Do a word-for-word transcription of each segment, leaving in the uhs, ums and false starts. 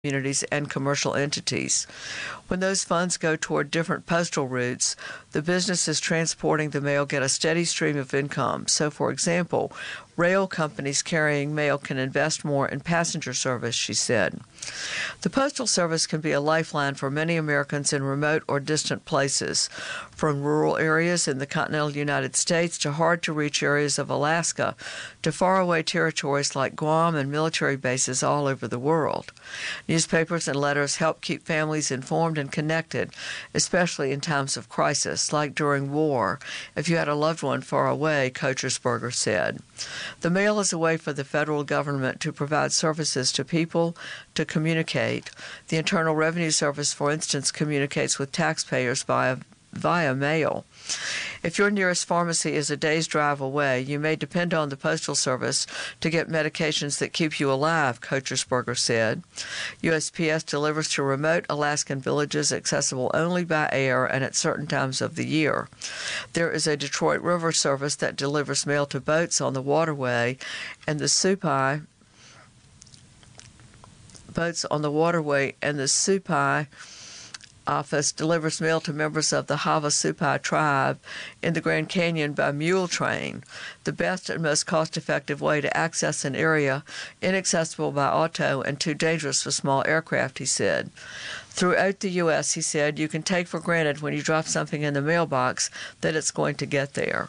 communities and commercial entities. When those funds go toward different postal routes, the businesses transporting the mail get a steady stream of income. So, for example, rail companies carrying mail can invest more in passenger service, she said. The Postal Service can be a lifeline for many Americans in remote or distant places, from rural areas in the continental United States to hard-to-reach areas of Alaska to faraway territories like Guam and military bases all over the world. Newspapers and letters help keep families informed and connected, especially in times of crisis, like during war, if you had a loved one far away, Kochersberger said. The mail is a way for the federal government to provide services to people, to communicate. The Internal Revenue Service, for instance, communicates with taxpayers via, via mail. If your nearest pharmacy is a day's drive away, you may depend on the Postal Service to get medications that keep you alive, Kochersberger said. U S P S delivers to remote Alaskan villages accessible only by air and at certain times of the year. There is a Detroit River service that delivers mail to boats on the waterway, and the Supai boats on the waterway and the Supai office delivers mail to members of the Havasupai tribe in the Grand Canyon by mule train, the best and most cost-effective way to access an area inaccessible by auto and too dangerous for small aircraft, he said. Throughout the U S, he said, you can take for granted when you drop something in the mailbox that it's going to get there.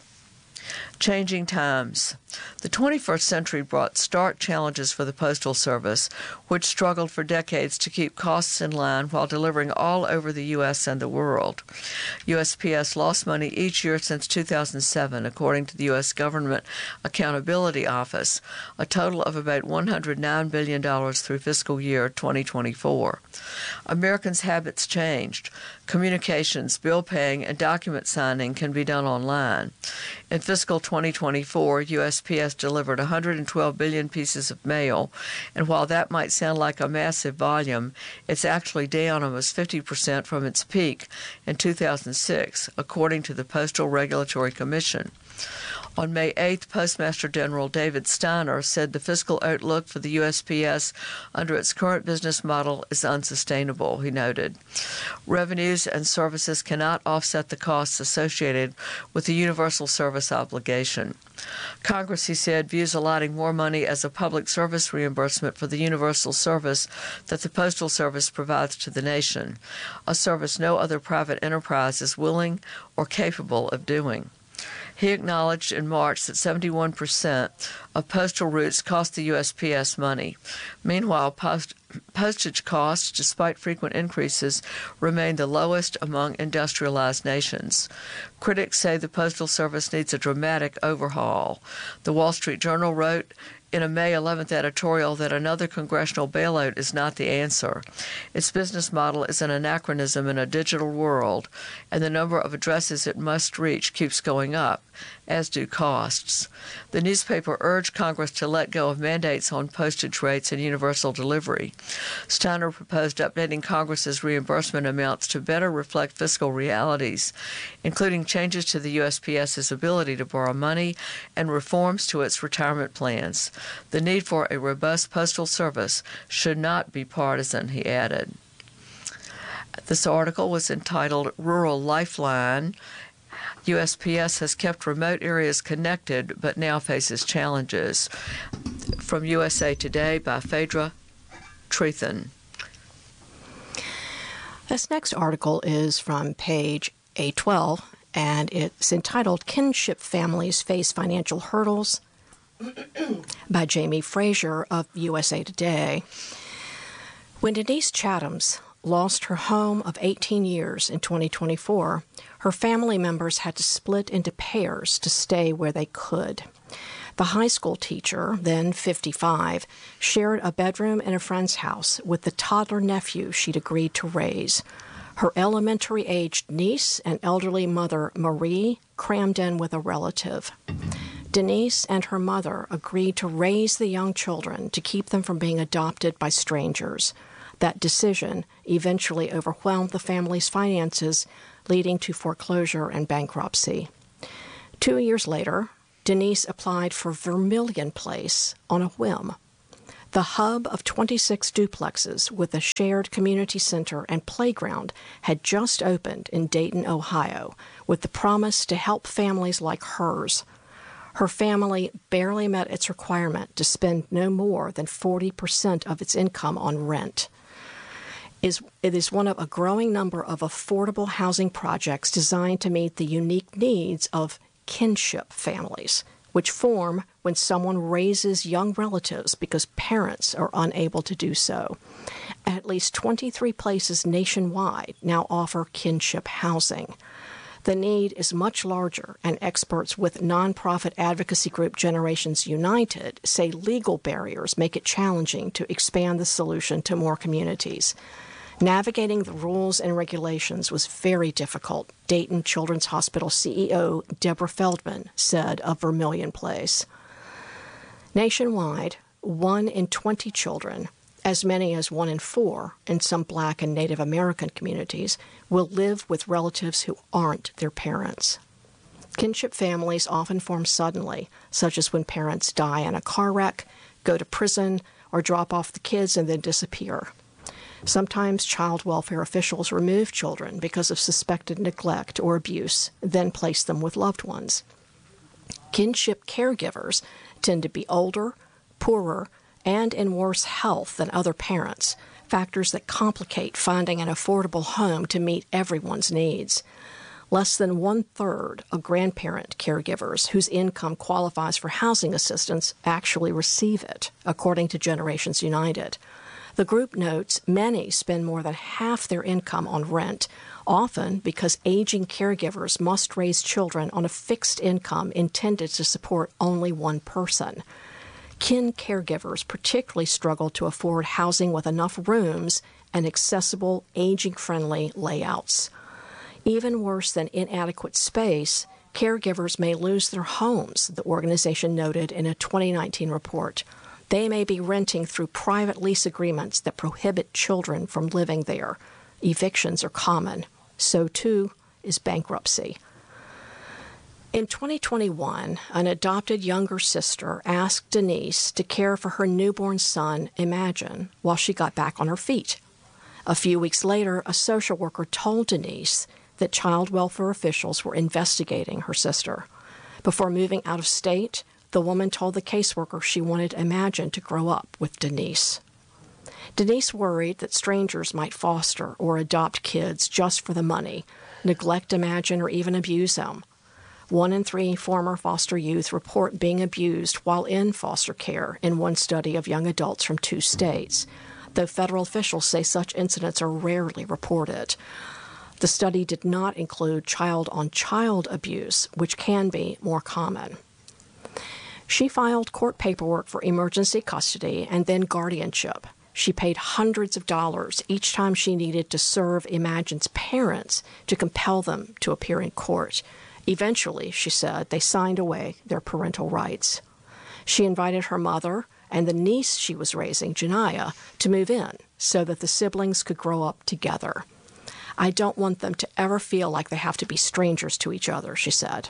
Changing times. The twenty-first century brought stark challenges for the Postal Service, which struggled for decades to keep costs in line while delivering all over the U S and the world. U S P S lost money each year since two thousand seven, according to the U S Government Accountability Office, a total of about one hundred nine billion dollars through fiscal year twenty twenty-four. Americans' habits changed. Communications, bill paying, and document signing can be done online. In fiscal twenty twenty-four, U S P S delivered one hundred twelve billion pieces of mail, and while that might sound like a massive volume, it's actually down almost fifty percent from its peak in two thousand six, according to the Postal Regulatory Commission. On May eighth, Postmaster General David Steiner said the fiscal outlook for the U S P S under its current business model is unsustainable, he noted. Revenues and services cannot offset the costs associated with the universal service obligation. Congress, he said, views allotting more money as a public service reimbursement for the universal service that the Postal Service provides to the nation, a service no other private enterprise is willing or capable of doing. He acknowledged in March that seventy-one percent of postal routes cost the U S P S money. Meanwhile, post- postage costs, despite frequent increases, remain the lowest among industrialized nations. Critics say the Postal Service needs a dramatic overhaul. The Wall Street Journal wrote in a May eleventh editorial that another congressional bailout is not the answer. Its business model is an anachronism in a digital world, and the number of addresses it must reach keeps going up, as do costs. The newspaper urged Congress to let go of mandates on postage rates and universal delivery. Steiner proposed updating Congress's reimbursement amounts to better reflect fiscal realities, including changes to the U S P S's ability to borrow money and reforms to its retirement plans. The need for a robust postal service should not be partisan, he added. This article was entitled Rural Lifeline. U S P S has kept remote areas connected but now faces challenges. From U S A Today by Phaedra Trethan. This next article is from page A twelve, and it's entitled Kinship Families Face Financial Hurdles by Jamie Frazier of U S A Today. When Denise Chathams lost her home of eighteen years in twenty twenty-four, her family members had to split into pairs to stay where they could. The high school teacher, then fifty-five, shared a bedroom in a friend's house with the toddler nephew she'd agreed to raise. Her elementary-aged niece and elderly mother, Marie, crammed in with a relative. Denise and her mother agreed to raise the young children to keep them from being adopted by strangers. That decision eventually overwhelmed the family's finances, leading to foreclosure and bankruptcy. Two years later, Denise applied for Vermilion Place on a whim. The hub of twenty-six duplexes with a shared community center and playground had just opened in Dayton, Ohio, with the promise to help families like hers. Her family barely met its requirement to spend no more than forty percent of its income on rent. It is one of a growing number of affordable housing projects designed to meet the unique needs of kinship families, which form when someone raises young relatives because parents are unable to do so. At least twenty-three places nationwide now offer kinship housing. The need is much larger, and experts with nonprofit advocacy group Generations United say legal barriers make it challenging to expand the solution to more communities. Navigating the rules and regulations was very difficult, Dayton Children's Hospital C E O Deborah Feldman said of Vermilion Place. Nationwide, one in twenty children, as many as one in four in some Black and Native American communities, will live with relatives who aren't their parents. Kinship families often form suddenly, such as when parents die in a car wreck, go to prison, or drop off the kids and then disappear. Sometimes child welfare officials remove children because of suspected neglect or abuse, then place them with loved ones. Kinship caregivers tend to be older, poorer, and in worse health than other parents, factors that complicate finding an affordable home to meet everyone's needs. Less than one-third of grandparent caregivers whose income qualifies for housing assistance actually receive it, according to Generations United. The group notes many spend more than half their income on rent, often because aging caregivers must raise children on a fixed income intended to support only one person. Kin caregivers particularly struggle to afford housing with enough rooms and accessible, aging-friendly layouts. Even worse than inadequate space, caregivers may lose their homes, the organization noted in a twenty nineteen report. They may be renting through private lease agreements that prohibit children from living there. Evictions are common. So, too, is bankruptcy. In twenty twenty-one, an adopted younger sister asked Denise to care for her newborn son, Imagine, while she got back on her feet. A few weeks later, a social worker told Denise that child welfare officials were investigating her sister. Before moving out of state, the woman told the caseworker she wanted Imagine to grow up with Denise. Denise worried that strangers might foster or adopt kids just for the money, neglect Imagine, or even abuse them. One in three former foster youth report being abused while in foster care in one study of young adults from two states, though federal officials say such incidents are rarely reported. The study did not include child-on-child abuse, which can be more common. She filed court paperwork for emergency custody and then guardianship. She paid hundreds of dollars each time she needed to serve Imagine's parents to compel them to appear in court. Eventually, she said, they signed away their parental rights. She invited her mother and the niece she was raising, Janiyah, to move in so that the siblings could grow up together. I don't want them to ever feel like they have to be strangers to each other, she said.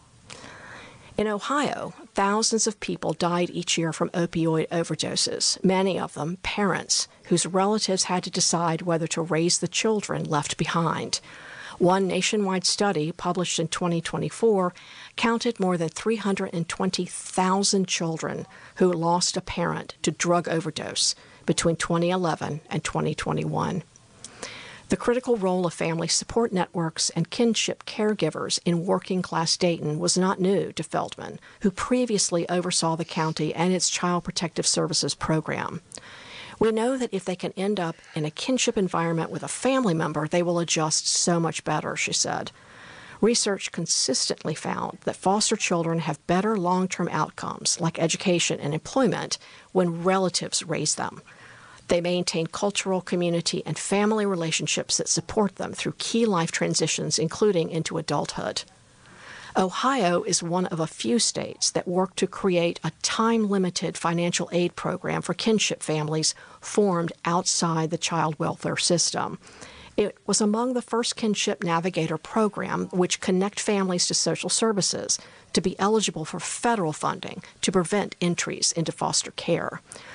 In Ohio, thousands of people died each year from opioid overdoses, many of them parents whose relatives had to decide whether to raise the children left behind. One nationwide study published in twenty twenty-four counted more than three hundred twenty thousand children who lost a parent to drug overdose between twenty eleven and twenty twenty-one. The critical role of family support networks and kinship caregivers in working-class Dayton was not new to Feldman, who previously oversaw the county and its Child Protective Services program. We know that if they can end up in a kinship environment with a family member, they will adjust so much better, she said. Research consistently found that foster children have better long-term outcomes, like education and employment, when relatives raise them. They maintain cultural, community, and family relationships that support them through key life transitions, including into adulthood. Ohio is one of a few states that work to create a time-limited financial aid program for kinship families formed outside the child welfare system. It was among the first Kinship Navigator program which connect families to social services to be eligible for federal funding to prevent entries into foster care.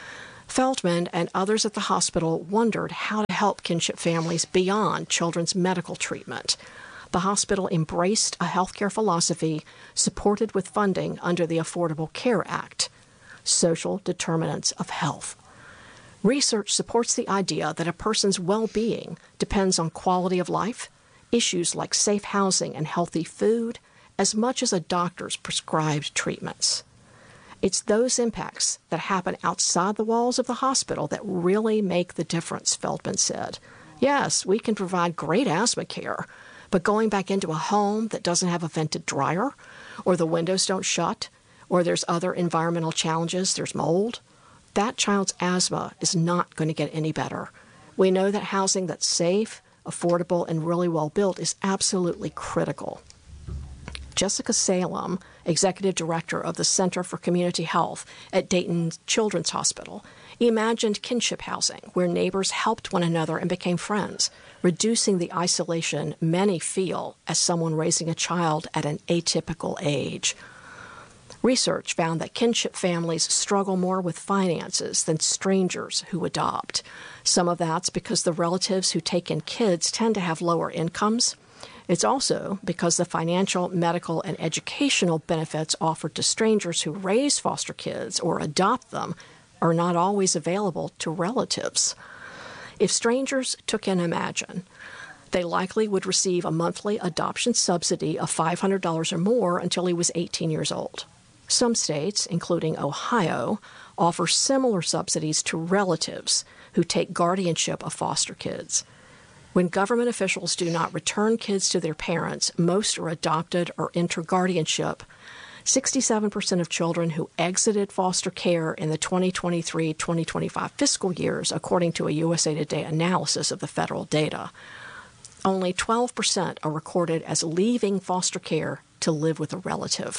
Feldman and others at the hospital wondered how to help kinship families beyond children's medical treatment. The hospital embraced a healthcare philosophy supported with funding under the Affordable Care Act, social determinants of health. Research supports the idea that a person's well-being depends on quality of life, issues like safe housing and healthy food, as much as a doctor's prescribed treatments. It's those impacts that happen outside the walls of the hospital that really make the difference, Feldman said. Yes, we can provide great asthma care, but going back into a home that doesn't have a vented dryer, or the windows don't shut, or there's other environmental challenges, there's mold, that child's asthma is not going to get any better. We know that housing that's safe, affordable, and really well built is absolutely critical. Jessica Salem, Executive Director of the Center for Community Health at Dayton Children's Hospital, imagined kinship housing where neighbors helped one another and became friends, reducing the isolation many feel as someone raising a child at an atypical age. Research found that kinship families struggle more with finances than strangers who adopt. Some of that's because the relatives who take in kids tend to have lower incomes. It's also because the financial, medical, and educational benefits offered to strangers who raise foster kids or adopt them are not always available to relatives. If strangers took in Imagine, they likely would receive a monthly adoption subsidy of five hundred dollars or more until he was eighteen years old. Some states, including Ohio, offer similar subsidies to relatives who take guardianship of foster kids. When government officials do not return kids to their parents, most are adopted or enter guardianship. sixty-seven percent of children who exited foster care in the twenty twenty-three twenty twenty-five fiscal years, according to a U S A Today analysis of the federal data. Only twelve percent are recorded as leaving foster care to live with a relative.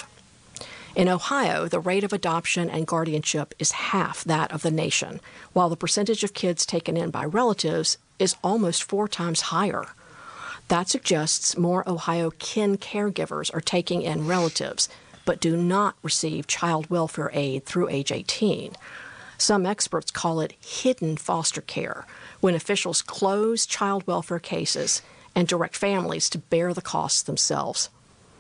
In Ohio, the rate of adoption and guardianship is half that of the nation, while the percentage of kids taken in by relatives is almost four times higher. That suggests more Ohio kin caregivers are taking in relatives, but do not receive child welfare aid through age eighteen. Some experts call it hidden foster care, when officials close child welfare cases and direct families to bear the costs themselves.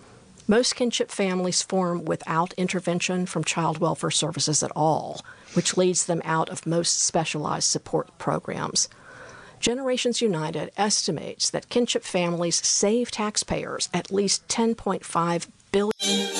Most kinship families form without intervention from child welfare services at all, which leads them out of most specialized support programs. Generations United estimates that kinship families save taxpayers at least ten point five billion dollars